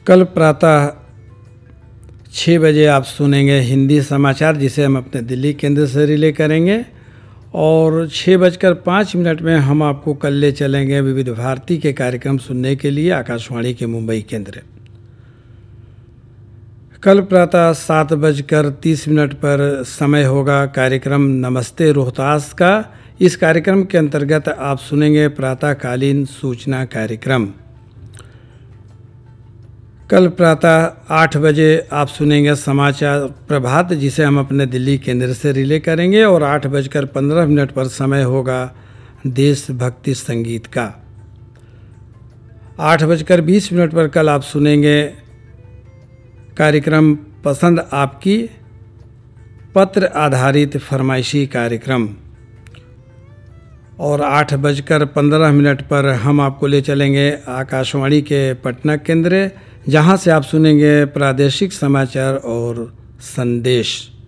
कल प्रातः 6 बजे आप सुनेंगे हिंदी समाचार, जिसे हम अपने दिल्ली केंद्र से रिले करेंगे। और 6:05 में हम आपको कल ले चलेंगे विविध भारती के कार्यक्रम सुनने के लिए आकाशवाणी के मुंबई केंद्र। कल प्रातः 7:30 पर समय होगा कार्यक्रम नमस्ते रोहतास का। इस कार्यक्रम के अंतर्गत आप सुनेंगे प्रातःकालीन सूचना कार्यक्रम। कल प्रातः 8 बजे आप सुनेंगे समाचार प्रभात, जिसे हम अपने दिल्ली केंद्र से रिले करेंगे। और 8:15 पर समय होगा देशभक्ति संगीत का। 8:20 पर कल आप सुनेंगे कार्यक्रम पसंद आपकी, पत्र आधारित फरमाइशी कार्यक्रम। और 8:15 पर हम आपको ले चलेंगे आकाशवाणी के पटना केंद्र, जहां से आप सुनेंगे प्रादेशिक समाचार और संदेश।